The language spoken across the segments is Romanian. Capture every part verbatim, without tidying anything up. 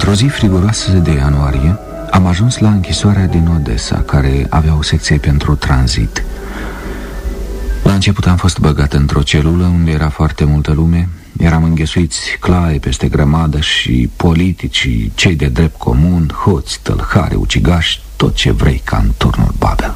Într-o zi friguroasă de ianuarie am ajuns la închisoarea din Odessa, care avea o secție pentru tranzit. La început am fost băgat într-o celulă unde era foarte multă lume. Eram înghesuiți claie peste grămadă și politicii, cei de drept comun, hoți, tălhari, ucigași, tot ce vrei ca în turnul Babel.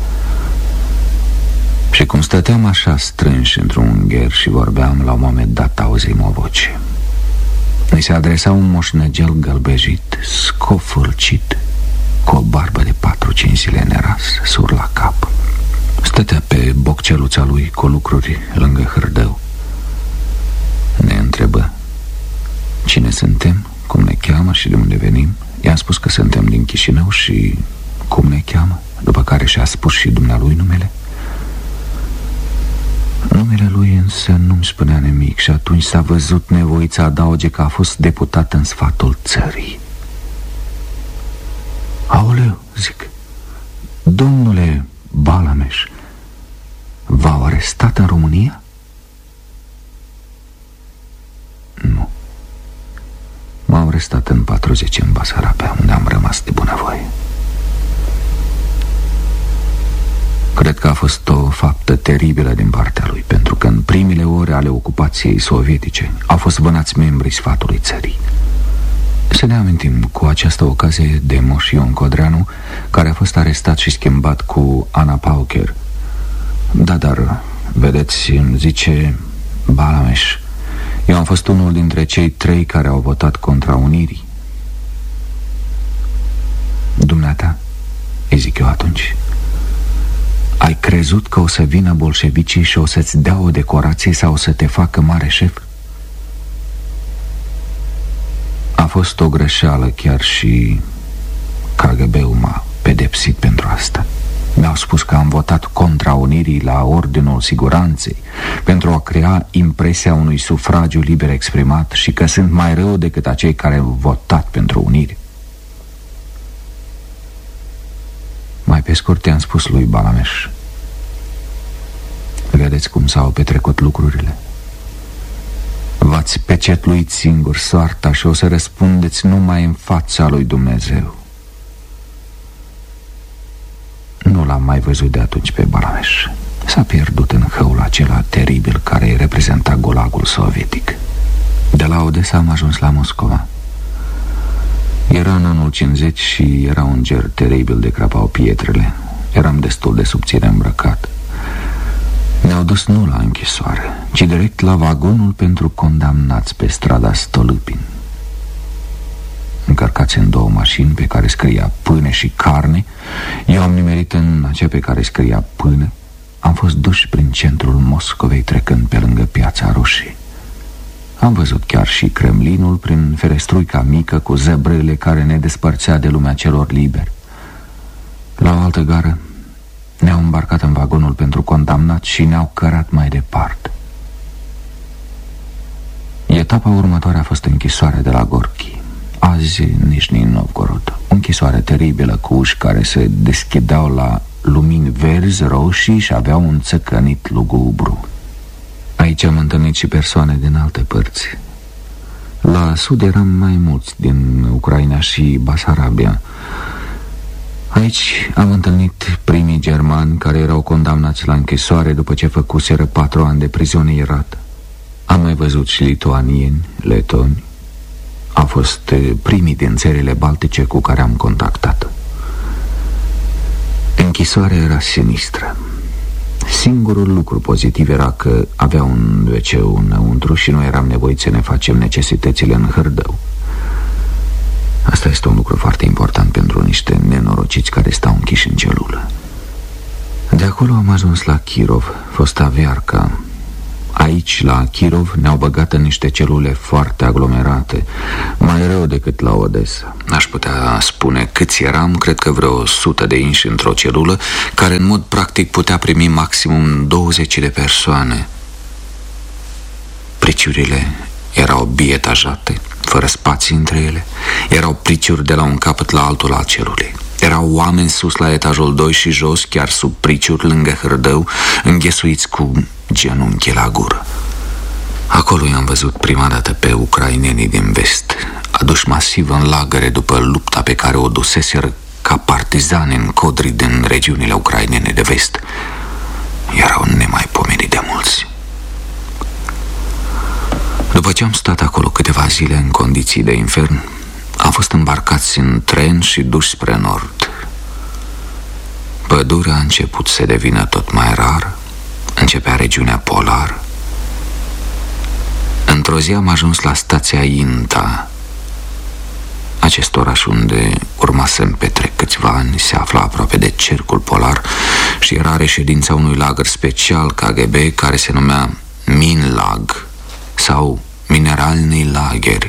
Și cum stăteam așa strânși într-un ungher și vorbeam, la un moment dat auzim o voce. Ni se adresa un moșnăgel gălbejit, scofârcit, cu o barbă de patru-cinci zile neras, sur la cap. Stătea pe bocceluța lui cu lucruri lângă hârdău. Ne întrebă cine suntem, cum ne cheamă și de unde venim. I-am spus că suntem din Chișinău și cum ne cheamă, după care și-a spus și dumnealui numele. Numele lui însă nu-mi spunea nimic și atunci s-a văzut nevoit să adauge că a fost deputat în sfatul țării. Aoleu, zic, domnule Balameș, v-au arestat în România? Nu. M-au arestat în patruzeci în Basarabia, unde am rămas de bunăvoie. Cred că a fost o faptă teribilă din partea lui, pentru că în primele ore ale ocupației sovietice au fost vânați membrii sfatului țării. Să ne amintim cu această ocazie de Moș Ion Codreanu, care a fost arestat și schimbat cu Ana Paucher. Da, dar, vedeți, îmi zice Balameș, eu am fost unul dintre cei trei care au votat contra unirii. Dumneata, îi zic eu atunci, ai crezut că o să vină bolșevicii și o să-ți dea o decorație sau o să te facă mare șef? A fost o greșeală, chiar și K G B-ul m-a pedepsit pentru asta. Mi-au spus că am votat contra unirii la Ordinul Siguranței pentru a crea impresia unui sufragiu liber exprimat și că sunt mai rău decât acei care au votat pentru unire. Mai pe scurt i-am spus lui Balameș, vedeți cum s-au petrecut lucrurile. V-ați pecetluit singur soarta și o să răspundeți numai în fața lui Dumnezeu. Nu l-am mai văzut de atunci pe Balameș. S-a pierdut în hăul acela teribil care reprezenta gulagul sovietic. De la Odessa am ajuns la Moscova. Era în anul cincizeci și era un ger teribil de crapau pietrele. Eram destul de subțire îmbrăcat. Ne-au dus nu la închisoare, ci direct la vagonul pentru condamnați pe strada Stolâpin. Încărcați în două mașini pe care scria pâine și carne, eu am nimerit în acea pe care scria pâine. Am fost duși prin centrul Moscovei, trecând pe lângă Piața Roșie. Am văzut chiar și Kremlinul prin ferestruica mică cu zăbrele care ne despărțea de lumea celor liberi. La o altă gară ne-au îmbarcat în vagonul pentru condamnați și ne-au cărat mai departe. Etapa următoare a fost închisoarea de la Gorki, azi Nișni Novgorod. O închisoare teribilă cu uși care se deschideau la lumini verzi, roșii și aveau un țăcănit lugubru. Aici am întâlnit și persoane din alte părți. La sud eram mai mulți din Ucraina și Basarabia. Aici am întâlnit primii germani care erau condamnați la închisoare după ce făcuseră patru ani de prizonierat. Am mai văzut și lituanieni, letoni. Au fost primii din țările baltice cu care am contactat. Închisoarea era sinistră. Singurul lucru pozitiv era că avea un ve ce înăuntru și nu eram nevoiți să ne facem necesitățile în hârdău. Asta este un lucru foarte important pentru niște nenorociți care stau închiși în celulă. De acolo am ajuns la Kirov, fosta Viarca. Aici, la Kirov, ne-au băgat în niște celule foarte aglomerate, mai rău decât la Odessa. N-aș putea spune câți eram, cred că vreo sută de inși într-o celulă, care în mod practic putea primi maximum douăzeci de persoane. Priciurile erau bietajate, fără spații între ele. Erau priciuri de la un capăt la altul al celulei. Erau oameni sus la etajul doi și jos, chiar sub priciuri, lângă hârdău, înghesuiți cu genunchi la gură. Acolo i-am văzut prima dată pe ucrainenii din vest. aduși masiv în lagăre după lupta pe care o duseseră ca partizani în codri din regiunile ucrainene de vest, erau nemaipomenit de mulți. După ce am stat acolo câteva zile în condiții de infern, am fost îmbarcați în tren și duși spre nord. Pădurea a început să devină tot mai rar, începea regiunea polară. Într-o zi am ajuns la stația Inta. Acest oraș unde urma să-mi petrec câțiva ani se afla aproape de cercul polar și era reședința unui lagăr special K G B care se numea Minlag sau Mineralny Lager.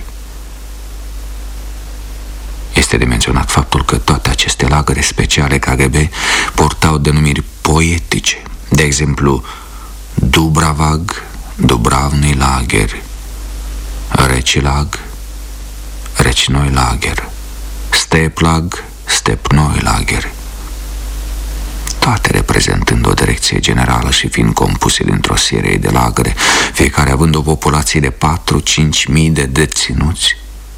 Este de menționat faptul că toate aceste lagăre speciale K G B portau denumiri poetice, de exemplu Dubravag, Dubravny Lager, Recilag, Rechnoi Lager, Steplag, Stepnoi Lager, toate reprezentând o direcție generală și fiind compuse dintr-o serie de lagăre, fiecare având o populație de patru-cinci mii de deținuți.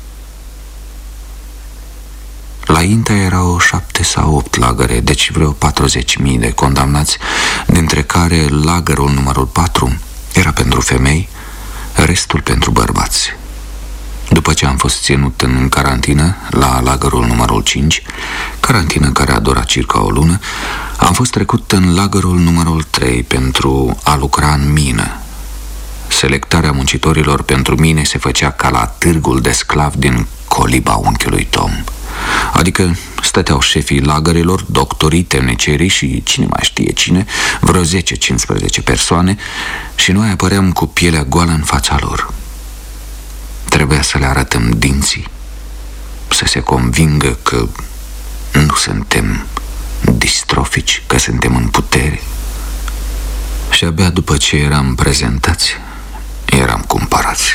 La Inta erau șapte sau opt lagăre, deci vreo patruzeci mii de condamnați, dintre care lagărul numărul patru era pentru femei, restul pentru bărbați. După ce am fost ținut în carantină la lagărul numărul cinci, carantină care a durat circa o lună, am fost trecut în lagărul numărul trei pentru a lucra în mină. Selectarea muncitorilor pentru mine se făcea ca la târgul de sclavi din coliba unchiului Tom. Adică stăteau șefii lagărilor, doctorii, temnicerii și cine mai știe cine, vreo zece-cincisprezece persoane, și noi apăream cu pielea goală în fața lor. Trebuia să le arătăm dinții, să se convingă că nu suntem distrofici, că suntem în putere. Și abia după ce eram prezentați, eram cumpărați.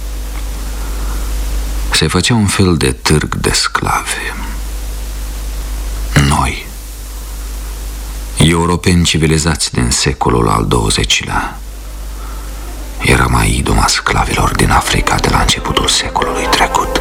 Se făcea un fel de târg de sclave. Noi, europeni civilizați din secolul al douăzecilea, eram mai idoma sclavilor din Africa de la începutul secolului trecut.